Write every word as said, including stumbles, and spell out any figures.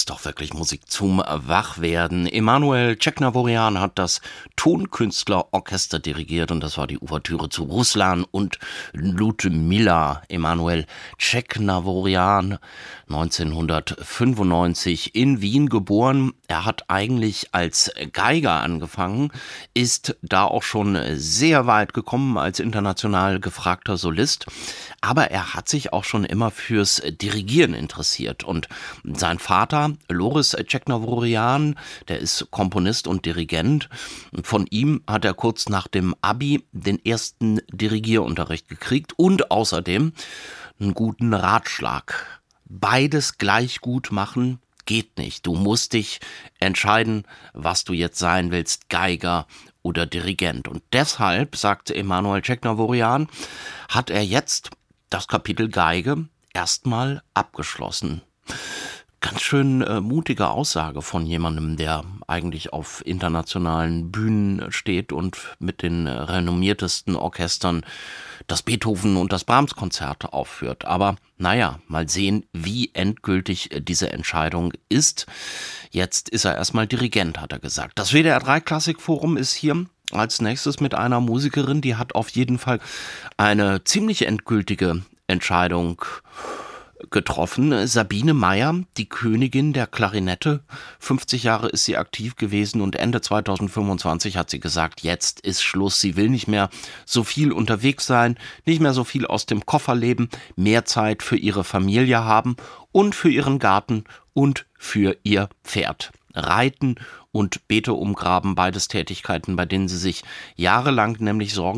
ist doch wirklich Musik zum Wachwerden. Emanuel Tscheknavorian hat das Tonkünstlerorchester dirigiert und das war die Ouvertüre zu Ruslan und Ludmilla. Emanuel Tscheknavorian, neunzehnhundertfünfundneunzig in Wien geboren. Er hat eigentlich als Geiger angefangen, ist da auch schon sehr weit gekommen als international gefragter Solist. Aber er hat sich auch schon immer fürs Dirigieren interessiert. Und sein Vater, Loris Tscheknavorian, der ist Komponist und Dirigent. Von ihm hat er kurz nach dem Abi den ersten Dirigierunterricht gekriegt und außerdem einen guten Ratschlag. Beides gleich gut machen geht nicht. Du musst dich entscheiden, was du jetzt sein willst, Geiger oder Dirigent. Und deshalb, sagte Emanuel Tscheknavorian, hat er jetzt das Kapitel Geige erstmal abgeschlossen. Ganz schön äh, mutige Aussage von jemandem, der eigentlich auf internationalen Bühnen steht und mit den äh, renommiertesten Orchestern das Beethoven- und das Brahms-Konzerte aufführt. Aber naja, mal sehen, wie endgültig äh, diese Entscheidung ist. Jetzt ist er erstmal Dirigent, hat er gesagt. Das W D R drei Klassikforum ist hier als nächstes mit einer Musikerin, die hat auf jeden Fall eine ziemlich endgültige Entscheidung getroffen. Sabine Meyer, die Königin der Klarinette. fünfzig Jahre ist sie aktiv gewesen und Ende zweitausendfünfundzwanzig hat sie gesagt, jetzt ist Schluss. Sie will nicht mehr so viel unterwegs sein, nicht mehr so viel aus dem Koffer leben, mehr Zeit für ihre Familie haben und für ihren Garten und für ihr Pferd. Reiten und Beete umgraben, beides Tätigkeiten, bei denen sie sich jahrelang nämlich Sorgen